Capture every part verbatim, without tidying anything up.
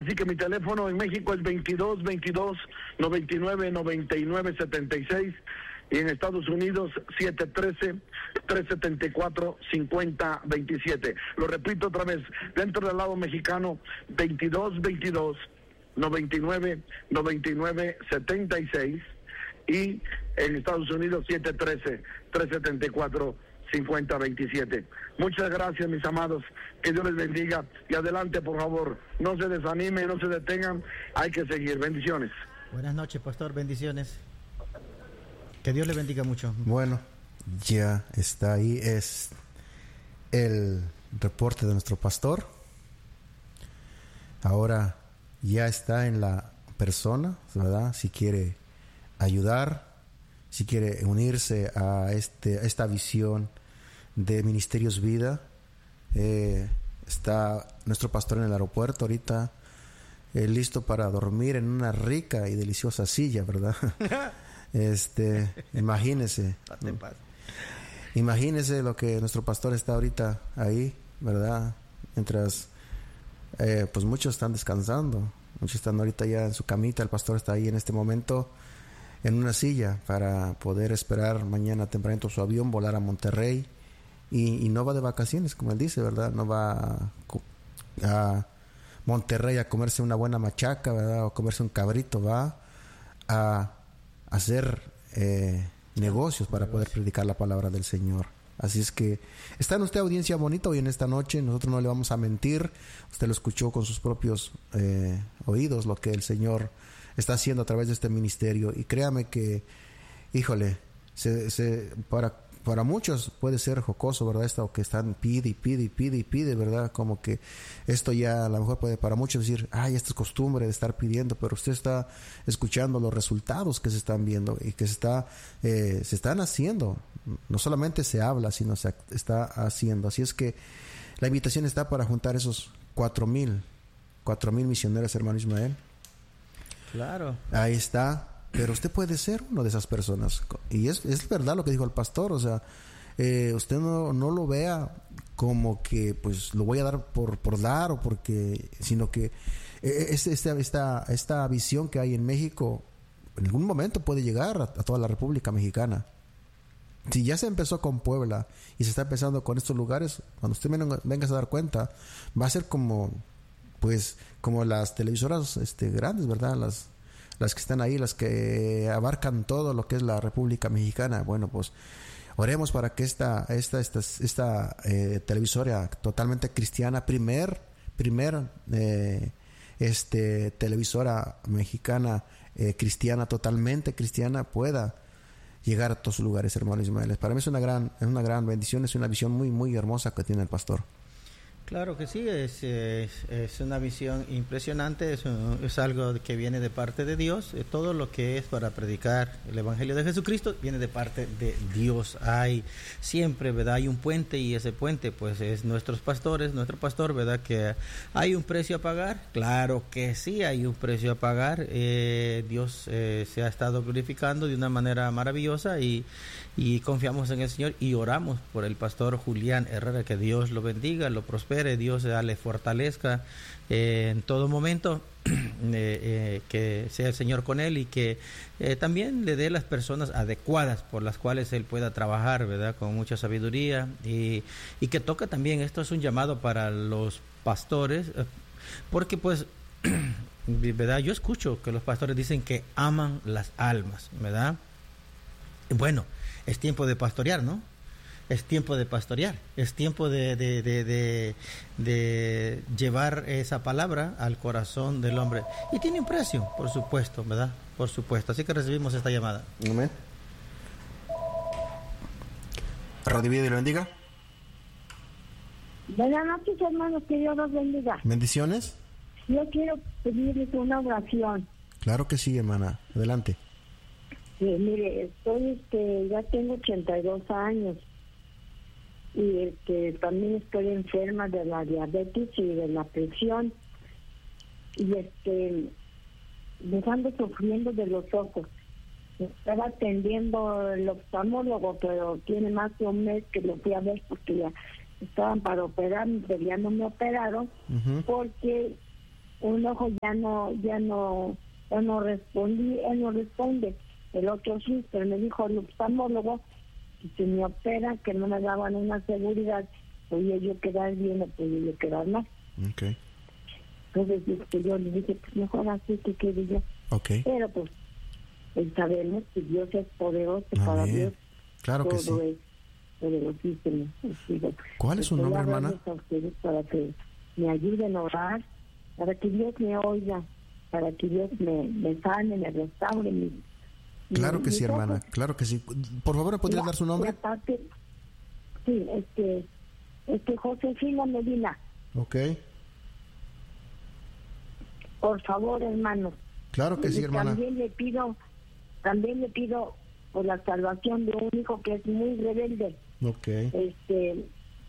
Así que mi teléfono en México es veintidós veintidós noventa y nueve noventa y nueve setenta y seis y en Estados Unidos siete uno tres, tres siete cuatro, cinco cero dos siete. Lo repito otra vez, dentro del lado mexicano, veintidós veintidós noventa y nueve noventa y nueve setenta y seis y en Estados Unidos siete uno tres, tres siete cuatro, cinco cero dos siete. Muchas gracias, mis amados, que Dios les bendiga y adelante, por favor, no se desanimen, no se detengan, hay que seguir. Bendiciones. Buenas noches, pastor, bendiciones. Que Dios le bendiga mucho. Bueno, ya está ahí, es el reporte de nuestro pastor. Ahora ya está en la persona, ¿verdad? Si quiere ayudar, si quiere unirse a este a esta visión de Ministerios Vida, eh, está nuestro pastor en el aeropuerto ahorita, eh, listo para dormir en una rica y deliciosa silla, ¿verdad? Este, imagínese, ¿no? Imagínese lo que nuestro pastor está ahorita ahí, ¿verdad? Mientras, eh, pues muchos están descansando, muchos están ahorita ya en su camita, el pastor está ahí en este momento en una silla para poder esperar mañana tempranito su avión, volar a Monterrey y, y no va de vacaciones, como él dice, ¿verdad? No va a, a Monterrey a comerse una buena machaca, ¿verdad? O a comerse un cabrito, va a hacer eh, negocios para poder predicar la palabra del Señor. Así es que está en usted, audiencia bonita, hoy en esta noche. Nosotros no le vamos a mentir. Usted lo escuchó con sus propios eh, oídos, lo que el Señor está haciendo a través de este ministerio. Y créame que, híjole, se, se, para, para muchos puede ser jocoso, ¿verdad? Esto que están pide y pide y pide y pide, ¿verdad? Como que esto ya a lo mejor puede para muchos decir, ay, esta es costumbre de estar pidiendo, pero usted está escuchando los resultados que se están viendo y que se está eh, se están haciendo. No solamente se habla, sino se está haciendo. Así es que la invitación está para juntar esos cuatro mil, cuatro mil misioneros, hermano Ismael. Claro. Ahí está. Pero usted puede ser uno de esas personas. Y es, es verdad lo que dijo el pastor. O sea, eh, usted no, no lo vea como que pues lo voy a dar por, por dar o porque, sino que eh, este, esta, esta, esta visión que hay en México en algún momento puede llegar a, a toda la República Mexicana. Si ya se empezó con Puebla y se está empezando con estos lugares, cuando usted venga, venga a dar cuenta, va a ser como pues como las televisoras este, grandes, ¿verdad? Las las que están ahí, las que abarcan todo lo que es la República Mexicana. Bueno, pues oremos para que esta esta esta esta eh, televisora totalmente cristiana, primer primer eh, este televisora mexicana eh, cristiana, totalmente cristiana, pueda llegar a todos los lugares, hermanos Ismael. Para mí es una gran es una gran bendición, es una visión muy muy hermosa que tiene el pastor. Claro que sí, es, es, es una visión impresionante, es, un, es algo que viene de parte de Dios. Todo lo que es para predicar el Evangelio de Jesucristo viene de parte de Dios. Hay siempre, ¿verdad? Hay un puente y ese puente pues es nuestros pastores, nuestro pastor, ¿verdad? Que hay un precio a pagar. Claro que sí, hay un precio a pagar. Eh, Dios eh, se ha estado glorificando de una manera maravillosa y, y confiamos en el Señor y oramos por el pastor Julián Herrera, que Dios lo bendiga, lo prospere. Dios le fortalezca eh, en todo momento, eh, eh, que sea el Señor con él y que eh, también le dé las personas adecuadas por las cuales él pueda trabajar, ¿verdad? Con mucha sabiduría y, y que toca también, esto es un llamado para los pastores, eh, porque pues, ¿verdad? Yo escucho que los pastores dicen que aman las almas, ¿verdad? Bueno, es tiempo de pastorear, ¿no? Es tiempo de pastorear, es tiempo de, de, de, de, de llevar esa palabra al corazón del hombre. Y tiene un precio, por supuesto, ¿verdad? Por supuesto. Así que recibimos esta llamada. Amén. Radio Vida y lo bendiga. Buenas noches, hermanos, que Dios los bendiga. Bendiciones. Yo quiero pedirles una oración. Claro que sí, hermana. Adelante. Sí, mire, estoy, este, ya tengo ochenta y dos años. Y este, también estoy enferma de la diabetes y de la presión y este me ando sufriendo de los ojos. Estaba atendiendo el oftalmólogo, pero tiene más de un mes que lo fui a ver porque ya estaban para operar, pero ya no me operaron. Uh-huh. Porque un ojo ya no, ya no, ya no respondí, él no responde, el otro sí, pero me dijo el oftalmólogo que si me opera, que no me daban una seguridad, podía yo quedar bien o podía yo quedar mal. Okay. Entonces este, yo le dije, pues mejor así que quede yo. Okay. Pero pues, pues sabemos que Dios es poderoso, Amén. Para Dios claro que sí. todo es poderosísimo. ¿Cuál es su Estoy nombre, hermana? a ustedes para que me ayuden a orar, para que Dios me oiga, para que Dios me, me sane, me restaure. Mi, claro mi, que sí, ojos. hermana, claro que sí. Por favor, ¿me podría dar su nombre? Parte, sí, este, este Josefina Medina. Ok. Por favor, hermano. Claro que sí, hermana. También le pido, también le pido por la salvación de un hijo que es muy rebelde. Ok. Este,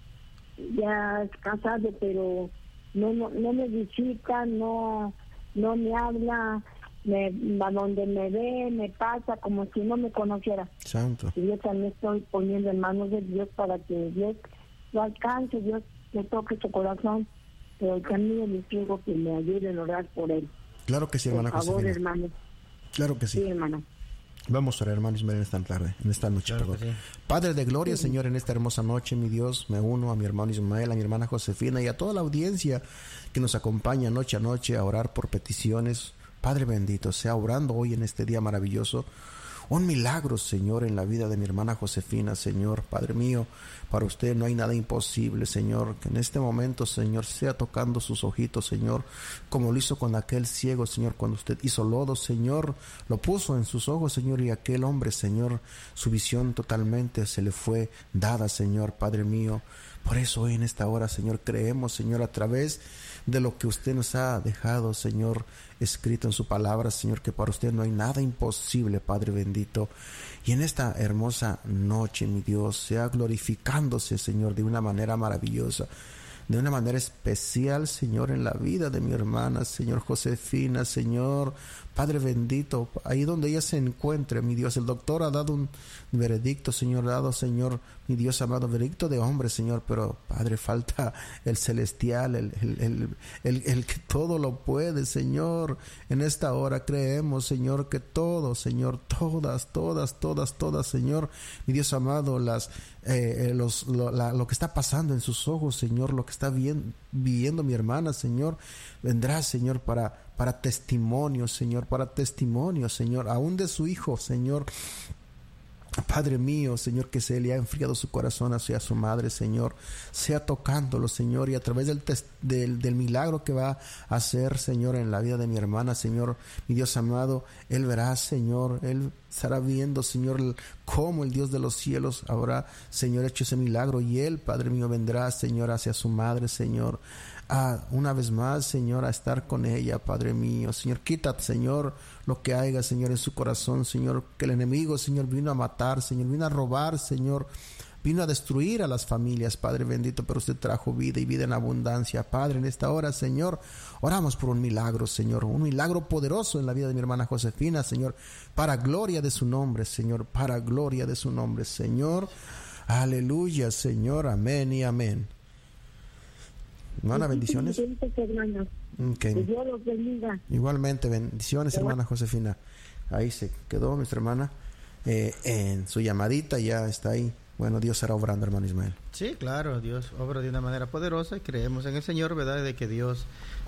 ya es casado, pero no, no, no me visita, no, no me habla, me, a donde me ve, me pasa como si no me conociera. Santo. Y yo también estoy poniendo en manos de Dios para que Dios lo alcance, Dios le toque su corazón, pero también les pido que me ayuden a orar por él. Claro que sí, hermana Por favor, Josefina. hermano. Claro que sí. Sí, hermano. Vamos a orar, hermano Ismael, en esta tarde, en esta noche, Claro perdón. que sí. Padre de gloria, Señor, en esta hermosa noche, mi Dios, me uno a mi hermano Ismael, a mi hermana Josefina y a toda la audiencia que nos acompaña noche a noche a orar por peticiones. Padre bendito, sea obrando hoy en este día maravilloso un milagro, Señor, en la vida de mi hermana Josefina, Señor. Padre mío, para usted no hay nada imposible, Señor. Que en este momento, Señor, sea tocando sus ojitos, Señor, como lo hizo con aquel ciego, Señor, cuando usted hizo lodo, Señor, lo puso en sus ojos, Señor, y aquel hombre, Señor, su visión totalmente se le fue dada, Señor, Padre mío. Por eso hoy en esta hora, Señor, creemos, Señor, a través de lo que usted nos ha dejado, Señor, escrito en su palabra, Señor, que para usted no hay nada imposible, Padre bendito. Y en esta hermosa noche, mi Dios, sea glorificándose, Señor, de una manera maravillosa, de una manera especial, Señor, en la vida de mi hermana, Señor Josefina, Señor, Padre bendito, ahí donde ella se encuentre, mi Dios. El doctor ha dado un veredicto, Señor, dado, Señor, mi Dios amado, veredicto de hombre, Señor, pero Padre, falta el celestial, el, el, el, el, el que todo lo puede, Señor. En esta hora creemos, Señor, que todo, Señor, todas, todas, todas, todas, Señor, mi Dios amado, las eh, eh, los, lo, la, lo que está pasando en sus ojos, Señor, lo que está bien, viviendo mi hermana, Señor, vendrá, Señor, para, para testimonio, Señor, para testimonio, Señor, aún de su hijo, Señor. Padre mío, Señor, que se le ha enfriado su corazón hacia su madre, Señor, sea tocándolo, Señor, y a través del, test, del, del milagro que va a hacer, Señor, en la vida de mi hermana, Señor, mi Dios amado, Él verá, Señor, Él estará viendo, Señor, cómo el Dios de los cielos habrá, Señor, hecho ese milagro, y Él, Padre mío, vendrá, Señor, hacia su madre, Señor, a, una vez más, Señor, a estar con ella, Padre mío. Señor, quita, Señor, lo que haya, Señor, en su corazón, Señor, que el enemigo, Señor, vino a matar, Señor, vino a robar, Señor, vino a destruir a las familias, Padre bendito, pero usted trajo vida y vida en abundancia, Padre. En esta hora, Señor, oramos por un milagro, Señor, un milagro poderoso en la vida de mi hermana Josefina, Señor, para gloria de su nombre, Señor, para gloria de su nombre, Señor. Aleluya, Señor, amén y amén. Hermana, bendiciones. Okay. Que Dios los bendiga. Igualmente, bendiciones, hermana Josefina. Ahí se quedó nuestra hermana eh, en su llamadita, ya está ahí. Bueno, Dios será obrando, hermano Ismael. Sí, claro, Dios obra de una manera poderosa y creemos en el Señor, ¿verdad? De que Dios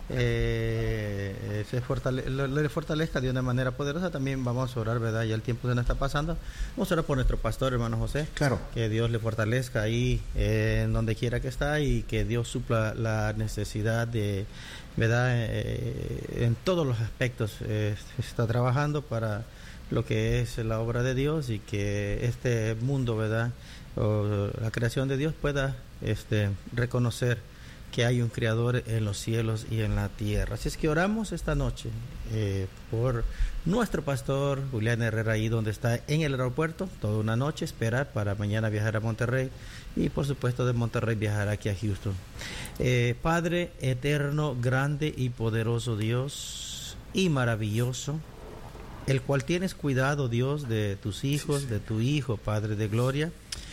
eh, se fortale- le fortalezca de una manera poderosa. También vamos a orar, ¿verdad? Ya el tiempo se nos está pasando. Vamos a orar por nuestro pastor, hermano José. Claro. Que Dios le fortalezca ahí eh, en donde quiera que está y que Dios supla la necesidad de, ¿verdad? Eh, en todos los aspectos eh, está trabajando para lo que es la obra de Dios y que este mundo, ¿verdad? O la creación de Dios pueda este, reconocer que hay un creador en los cielos y en la tierra. Así es que oramos esta noche eh, por nuestro pastor Julián Herrera, ahí donde está en el aeropuerto, toda una noche, esperar para mañana viajar a Monterrey y por supuesto de Monterrey viajar aquí a Houston. Eh, Padre eterno, grande y poderoso Dios y maravilloso, el cual tienes cuidado, Dios, de tus hijos, de tu Hijo, Padre de gloria.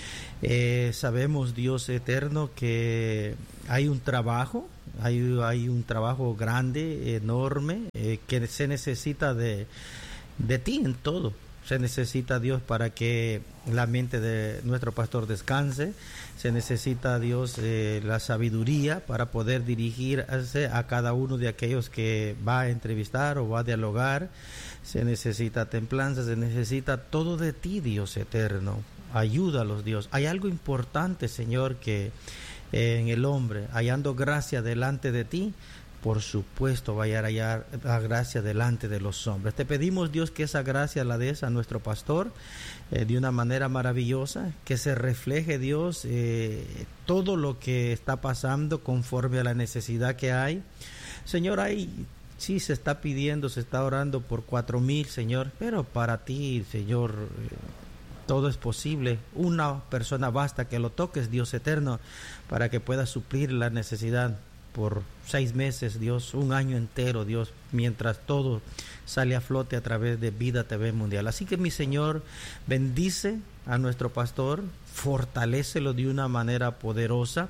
Eh, sabemos, Dios eterno, que hay un trabajo, hay, hay un trabajo grande, enorme, eh, que se necesita de, de ti en todo. Se necesita, Dios, para que la mente de nuestro pastor descanse. Se necesita, Dios, eh, la sabiduría para poder dirigirse a cada uno de aquellos que va a entrevistar o va a dialogar. Se necesita templanza, se necesita todo de ti, Dios eterno. Ayúdalos, Dios. Hay algo importante, Señor, que eh, en el hombre, hallando gracia delante de ti, por supuesto vaya a hallar la gracia delante de los hombres. Te pedimos, Dios, que esa gracia la des a nuestro pastor eh, de una manera maravillosa, que se refleje, Dios, eh, todo lo que está pasando conforme a la necesidad que hay. Señor, hay, sí se está pidiendo, se está orando por cuatro mil, Señor, pero para ti, Señor, eh, todo es posible. Una persona basta que lo toques, Dios eterno, para que pueda suplir la necesidad por seis meses, Dios, un año entero, Dios, mientras todo sale a flote a través de Vida T V Mundial. Así que, mi Señor, bendice a nuestro pastor, fortalécelo de una manera poderosa,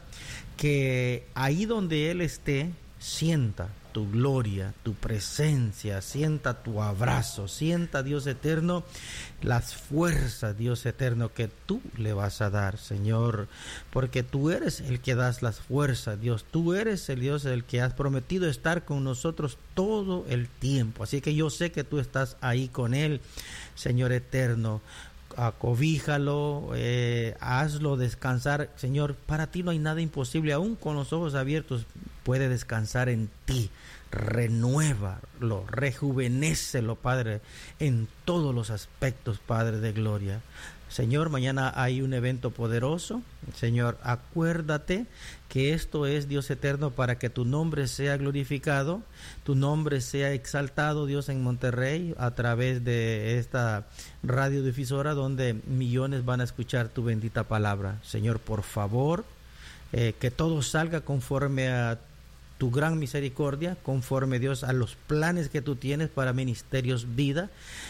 que ahí donde él esté, sienta tu gloria, tu presencia, sienta tu abrazo, sienta, Dios eterno, las fuerzas, Dios eterno, que tú le vas a dar, Señor, porque tú eres el que das las fuerzas, Dios, tú eres el Dios el que has prometido estar con nosotros todo el tiempo, así que yo sé que tú estás ahí con él, Señor eterno. Acobíjalo, eh, hazlo descansar, Señor. Para ti no hay nada imposible, aún con los ojos abiertos puede descansar en ti. Renuévalo, rejuvenécelo, Padre, en todos los aspectos, Padre de gloria. Señor, mañana hay un evento poderoso. Señor, acuérdate que esto es, Dios eterno, para que tu nombre sea glorificado, tu nombre sea exaltado, Dios, en Monterrey, a través de esta radiodifusora donde millones van a escuchar tu bendita palabra. Señor, por favor, eh, que todo salga conforme a tu gran misericordia, conforme, Dios, a los planes que tú tienes para Ministerios Vida.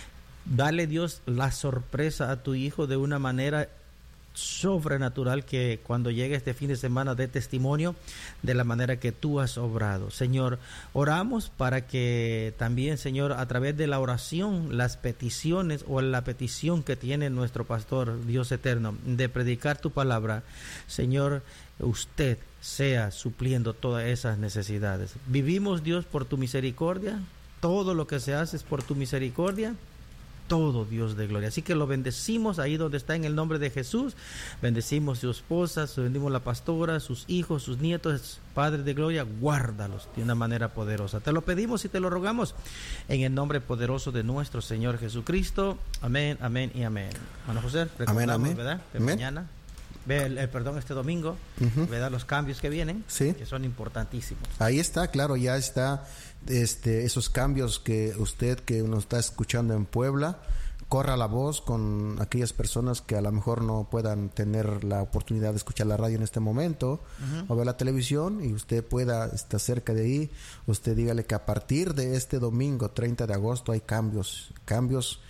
Dale, Dios, la sorpresa a tu hijo de una manera sobrenatural, que cuando llegue este fin de semana dé testimonio de la manera que tú has obrado. Señor, oramos para que también, Señor, a través de la oración, las peticiones o la petición que tiene nuestro pastor, Dios eterno, de predicar tu palabra, Señor, usted sea supliendo todas esas necesidades. Vivimos, Dios, por tu misericordia. Todo lo que se hace es por tu misericordia. Todo, Dios de gloria. Así que lo bendecimos ahí donde está, en el nombre de Jesús. Bendecimos su esposa, bendecimos la pastora, sus hijos, sus nietos. Padre de gloria, guárdalos de una manera poderosa. Te lo pedimos y te lo rogamos en el nombre poderoso de nuestro Señor Jesucristo. Amén, amén y amén. Bueno, José, recordamos, amén, amén. ¿verdad? Que amén. Mañana, ve el, el, perdón, este domingo, uh-huh. ¿verdad? Los cambios que vienen, sí, que son importantísimos. Ahí está, claro, ya está. Este, esos cambios que usted que nos está escuchando en Puebla, corra la voz con aquellas personas que a lo mejor no puedan tener la oportunidad de escuchar la radio en este momento, uh-huh. o ver la televisión, y usted pueda estar cerca de ahí. Usted dígale que a partir de este domingo treinta de agosto hay cambios, cambios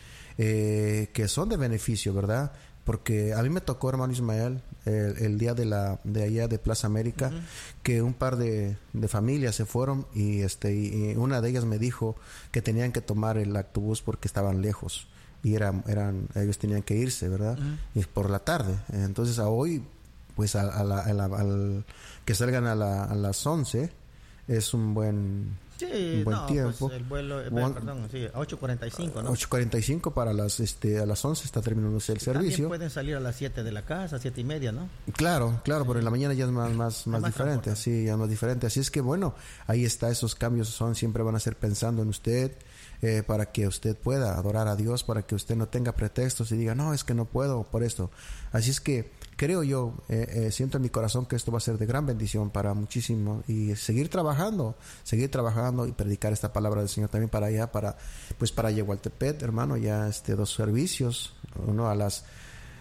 eh, que son de beneficio, ¿verdad? Porque a mí me tocó, hermano Ismael, el, el día de la de allá de Plaza América, uh-huh. que un par de, de familias se fueron y este y una de ellas me dijo que tenían que tomar el autobús porque estaban lejos y eran eran ellos tenían que irse, ¿verdad? Uh-huh. Y por la tarde. Entonces a hoy, pues a, a la, a la, al que salgan a, la, a las once es un buen Sí, un buen no, tiempo. Pues el vuelo, eh, One, perdón, sí, a ocho cuarenta y cinco, ¿no? ocho cuarenta y cinco para las, este, a las once está terminándose el y servicio. También pueden salir a las siete de la casa, siete y media, ¿no? Claro, claro, sí. Pero en la mañana ya es más, más, más, más diferente, sí, ya es más diferente. Así es que bueno, ahí está, esos cambios son, siempre van a ser pensando en usted, eh, para que usted pueda adorar a Dios, para que usted no tenga pretextos y diga, no, es que no puedo por esto. Así es que creo yo, eh, eh, siento en mi corazón que esto va a ser de gran bendición para muchísimo, y seguir trabajando, seguir trabajando y predicar esta palabra del Señor también para allá, para pues para Yehualtepec, hermano, ya este dos servicios, uno a las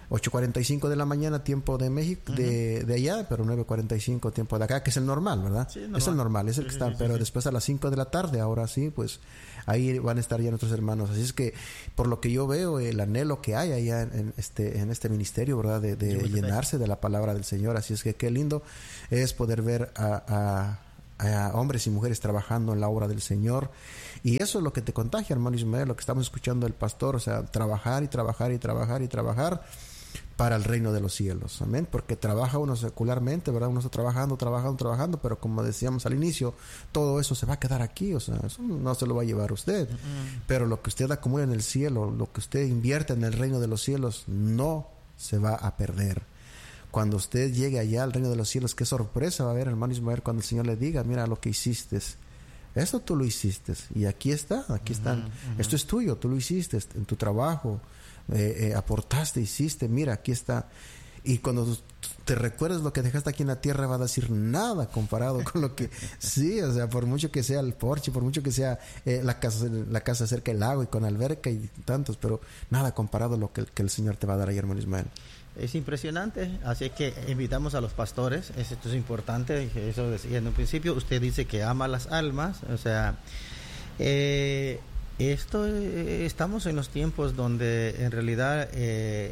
ocho cuarenta y cinco de la mañana, tiempo de México, uh-huh. de, de allá, pero nueve cuarenta y cinco tiempo de acá, que es el normal, ¿verdad? Sí, normal. Es el normal, es el que está, sí, sí, pero sí. Después a las cinco de la tarde, ahora sí, pues ahí van a estar ya nuestros hermanos. Así es que, por lo que yo veo, el anhelo que hay allá en, en este en este ministerio, ¿verdad? De, de llenarse de la palabra del Señor. Así es que qué lindo es poder ver a, a, a hombres y mujeres trabajando en la obra del Señor. Y eso es lo que te contagia, hermano Ismael, lo que estamos escuchando del pastor, o sea, trabajar y trabajar y trabajar y trabajar para el reino de los cielos, amén, porque trabaja uno secularmente, ¿verdad? Uno está trabajando, trabajando, trabajando, pero como decíamos al inicio, todo eso se va a quedar aquí, o sea, eso no se lo va a llevar usted, uh-huh. Pero lo que usted acumula en el cielo, lo que usted invierte en el reino de los cielos, no se va a perder. Cuando usted llegue allá al reino de los cielos, qué sorpresa va a haber, hermano Ismael, cuando el Señor le diga, mira lo que hiciste, eso tú lo hiciste, y aquí está, aquí están, uh-huh, uh-huh. Esto es tuyo, tú lo hiciste en tu trabajo, eh, eh, aportaste, hiciste, mira, aquí está. Y cuando te recuerdas lo que dejaste aquí en la tierra, va a decir nada comparado con lo que sí, o sea, por mucho que sea el Porsche, por mucho que sea eh, la casa la casa cerca del lago y con alberca y tantos, pero nada comparado a lo que, que el Señor te va a dar ahí, hermano Ismael. Es impresionante, así que invitamos a los pastores, esto es importante, eso decía en un principio, usted dice que ama las almas, o sea, eh, esto eh, estamos en los tiempos donde en realidad eh,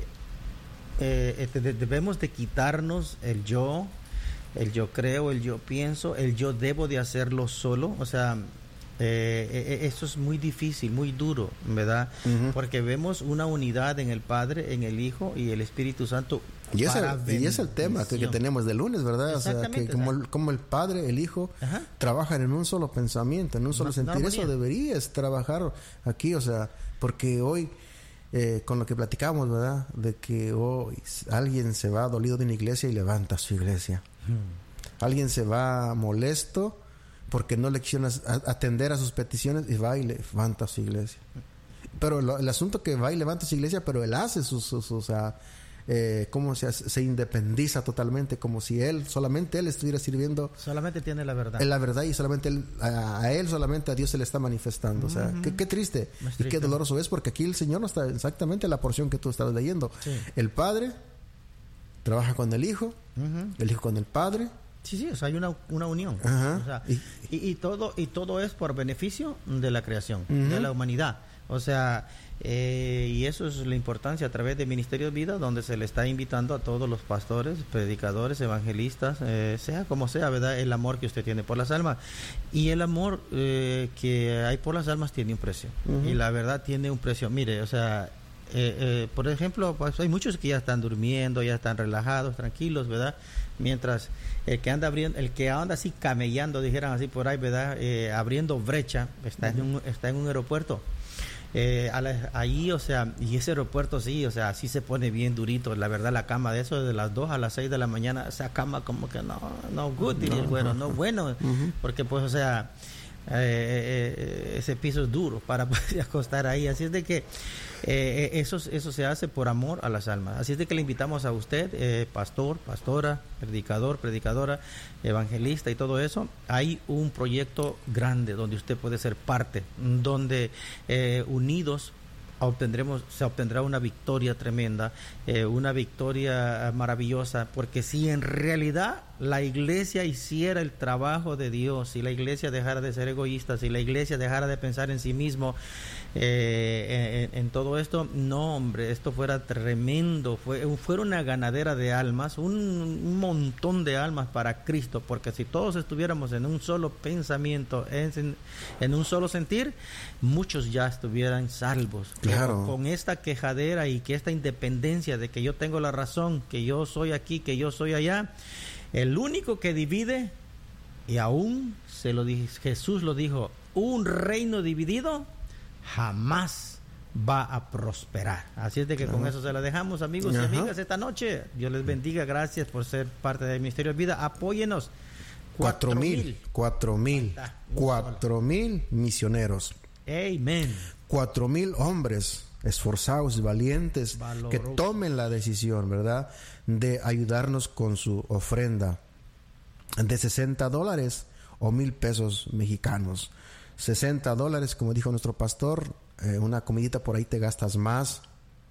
eh, debemos de quitarnos el yo, el yo creo, el yo pienso, el yo debo de hacerlo solo, o sea, Eh, eh, eso es muy difícil, muy duro, ¿verdad? Uh-huh. Porque vemos una unidad en el Padre, en el Hijo y el Espíritu Santo. Y es, el, y es el tema que, que tenemos de lunes, ¿verdad? O sea, que como el, como el Padre, el Hijo, uh-huh. trabajan en un solo pensamiento, en un solo no, sentir. No, eso deberías trabajar aquí, o sea, porque hoy, eh, con lo que platicamos, ¿verdad? De que hoy alguien se va dolido de una iglesia y levanta su iglesia. Uh-huh. Alguien se va molesto porque no le quisieron atender a sus peticiones y va y levanta su iglesia. Pero lo, el asunto que va y levanta su iglesia, pero él hace sus, sus, sus o sea, eh, como se, se independiza totalmente, como si él, solamente él estuviera sirviendo. Solamente tiene la verdad. La verdad y solamente él, a, a él, solamente a Dios se le está manifestando. Uh-huh. O sea, qué, qué triste y qué doloroso es, porque aquí el Señor no está exactamente la porción que tú estabas leyendo. Sí. El Padre trabaja con el Hijo, uh-huh. el Hijo con el Padre. Sí, sí, o sea, hay una, una unión. Uh-huh. O sea, y, y, y todo y todo es por beneficio de la creación, uh-huh. de la humanidad. O sea, eh, y eso es la importancia a través de Ministerio de Vida, donde se le está invitando a todos los pastores, predicadores, evangelistas, eh, sea como sea, ¿verdad? El amor que usted tiene por las almas. Y el amor eh, que hay por las almas tiene un precio. Uh-huh. Y la verdad tiene un precio. Mire, o sea, eh, eh, por ejemplo, pues hay muchos que ya están durmiendo, ya están relajados, tranquilos, ¿verdad? Mientras el que anda abriendo, el que anda así camellando, dijeran así por ahí, ¿verdad? Eh, abriendo brecha, está, uh-huh. en un, está en un aeropuerto. Eh, a la, ahí, o sea, y ese aeropuerto sí, o sea, sí se pone bien durito. La verdad, la cama de eso, de las dos a las seis de la mañana, esa cama como que no, no good, diría el güero, no bueno, uh-huh. porque pues, o sea, eh, eh, ese piso es duro para poder acostar ahí. Así es de que eh, eso, eso se hace por amor a las almas. Así es de que le invitamos a usted, eh, pastor, pastora, predicador, predicadora, evangelista y todo eso. Hay un proyecto grande donde usted puede ser parte, donde eh, unidos obtendremos, se obtendrá una victoria tremenda, eh, una victoria maravillosa, porque si en realidad la iglesia hiciera el trabajo de Dios, si la iglesia dejara de ser egoísta, si la iglesia dejara de pensar en sí mismo, eh, en, en todo esto, no hombre, esto fuera tremendo, fue, fuera una ganadera de almas, un, un montón de almas para Cristo, porque si todos estuviéramos en un solo pensamiento, en, en un solo sentir, muchos ya estuvieran salvos. Claro. Con, con esta quejadera y que esta independencia de que yo tengo la razón, que yo soy aquí, que yo soy allá, el único que divide, y aún se lo dije, Jesús lo dijo, un reino dividido jamás va a prosperar. Así es de que uh-huh. con eso se la dejamos, amigos uh-huh. y amigas, esta noche. Dios les bendiga, gracias por ser parte del Ministerio de Vida. Apóyenos. Cuatro mil, cuatro mil, cuatro mil misioneros. Amén. Cuatro mil hombres esforzados y valientes Valoroso. Que tomen la decisión, ¿verdad?, de ayudarnos con su ofrenda de sesenta dólares o mil pesos mexicanos. sesenta dólares, como dijo nuestro pastor, eh, una comidita por ahí te gastas más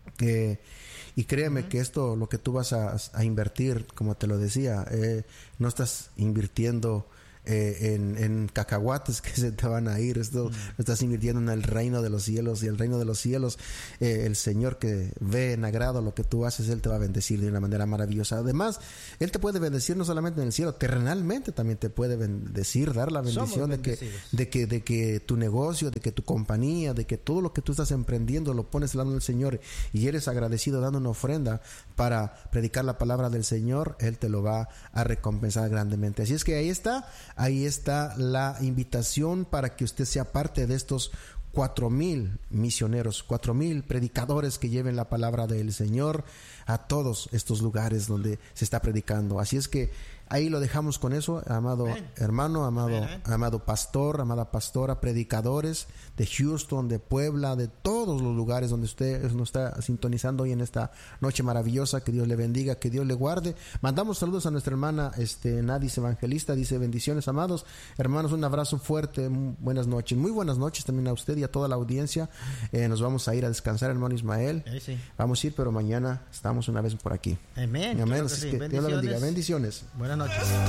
Eh, y créeme uh-huh. que esto, lo que tú vas a, a invertir, como te lo decía, eh, no estás invirtiendo Eh, en, en cacahuates que se te van a ir. Esto mm. estás invirtiendo en el reino de los cielos, y el reino de los cielos, eh, el Señor que ve en agrado lo que tú haces, Él te va a bendecir de una manera maravillosa. Además, Él te puede bendecir no solamente en el cielo, terrenalmente también te puede bendecir, dar la bendición de que, de que de que tu negocio, de que tu compañía, de que todo lo que tú estás emprendiendo lo pones delante del Señor y eres agradecido dando una ofrenda para predicar la palabra del Señor, Él te lo va a recompensar grandemente. Así es que ahí está. Ahí está la invitación para que usted sea parte de estos cuatro mil misioneros, cuatro mil predicadores que lleven la palabra del Señor a todos estos lugares donde se está predicando. Así es que ahí lo dejamos con eso, amado Amén. hermano, amado, Amén. amado pastor, amada pastora, predicadores de Houston, de Puebla, de todos los lugares donde usted nos está sintonizando hoy en esta noche maravillosa. Que Dios le bendiga, que Dios le guarde. Mandamos saludos a nuestra hermana este, Nadis Evangelista, dice: bendiciones, amados hermanos, un abrazo fuerte, buenas noches. Muy buenas noches también a usted y a toda la audiencia. Eh, nos vamos a ir a descansar, hermano Ismael. Sí, sí. Vamos a ir, pero mañana estamos una vez por aquí. Amén. Amén. Así sí. que Dios le bendiga. Bendiciones. Buenas noches.